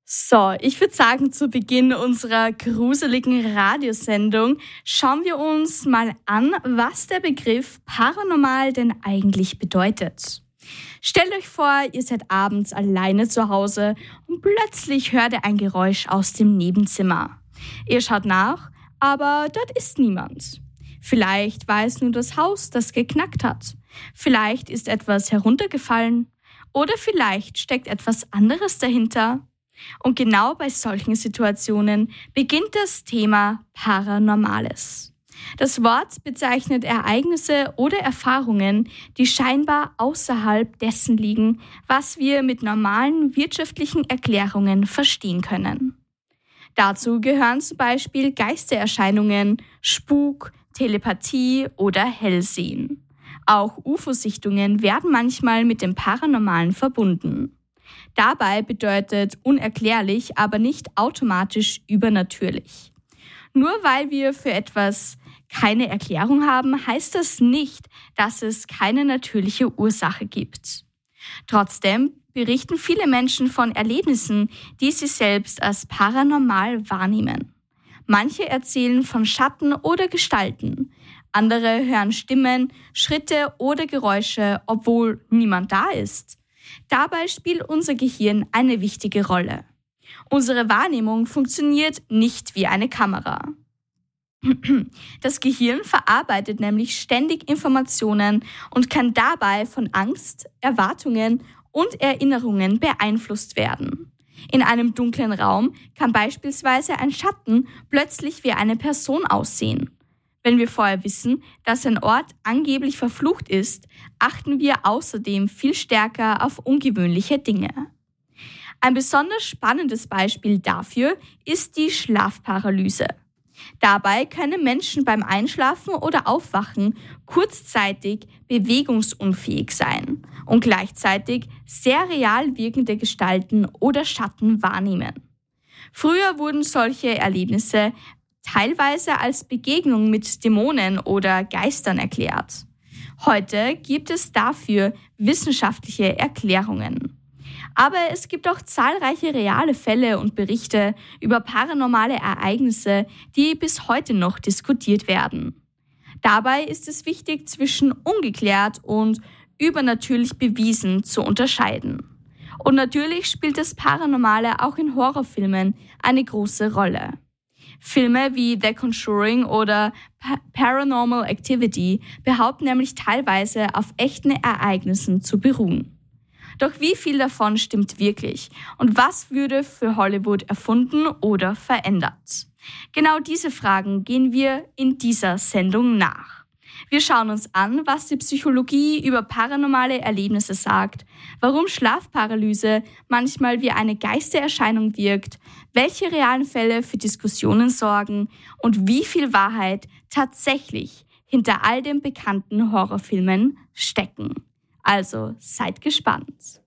So, ich würde sagen, zu Beginn unserer gruseligen Radiosendung schauen wir uns mal an, was der Begriff paranormal denn eigentlich bedeutet. Stellt euch vor, ihr seid abends alleine zu Hause und plötzlich hört ihr ein Geräusch aus dem Nebenzimmer. Ihr schaut nach, aber dort ist niemand. Vielleicht war es nur das Haus, das geknackt hat. Vielleicht ist etwas heruntergefallen oder vielleicht steckt etwas anderes dahinter. Und genau bei solchen Situationen beginnt das Thema Paranormales. Das Wort bezeichnet Ereignisse oder Erfahrungen, die scheinbar außerhalb dessen liegen, was wir mit normalen wirtschaftlichen Erklärungen verstehen können. Dazu gehören zum Beispiel Geistererscheinungen, Spuk, Telepathie oder Hellsehen. Auch UFO-Sichtungen werden manchmal mit dem Paranormalen verbunden. Dabei bedeutet unerklärlich aber nicht automatisch übernatürlich. Nur weil wir für etwas keine Erklärung haben, heißt das nicht, dass es keine natürliche Ursache gibt. Trotzdem berichten viele Menschen von Erlebnissen, die sie selbst als paranormal wahrnehmen. Manche erzählen von Schatten oder Gestalten. Andere hören Stimmen, Schritte oder Geräusche, obwohl niemand da ist. Dabei spielt unser Gehirn eine wichtige Rolle. Unsere Wahrnehmung funktioniert nicht wie eine Kamera. Das Gehirn verarbeitet nämlich ständig Informationen und kann dabei von Angst, Erwartungen und Erinnerungen beeinflusst werden. In einem dunklen Raum kann beispielsweise ein Schatten plötzlich wie eine Person aussehen. Wenn wir vorher wissen, dass ein Ort angeblich verflucht ist, achten wir außerdem viel stärker auf ungewöhnliche Dinge. Ein besonders spannendes Beispiel dafür ist die Schlafparalyse. Dabei können Menschen beim Einschlafen oder Aufwachen kurzzeitig bewegungsunfähig sein und gleichzeitig sehr real wirkende Gestalten oder Schatten wahrnehmen. Früher wurden solche Erlebnisse teilweise als Begegnung mit Dämonen oder Geistern erklärt. Heute gibt es dafür wissenschaftliche Erklärungen. Aber es gibt auch zahlreiche reale Fälle und Berichte über paranormale Ereignisse, die bis heute noch diskutiert werden. Dabei ist es wichtig, zwischen ungeklärt und übernatürlich bewiesen zu unterscheiden. Und natürlich spielt das Paranormale auch in Horrorfilmen eine große Rolle. Filme wie The Conjuring oder Paranormal Activity behaupten nämlich teilweise auf echten Ereignissen zu beruhen. Doch wie viel davon stimmt wirklich und was würde für Hollywood erfunden oder verändert? Genau diese Fragen gehen wir in dieser Sendung nach. Wir schauen uns an, was die Psychologie über paranormale Erlebnisse sagt, warum Schlafparalyse manchmal wie eine Geistererscheinung wirkt, welche realen Fälle für Diskussionen sorgen und wie viel Wahrheit tatsächlich hinter all den bekannten Horrorfilmen stecken. Also seid gespannt.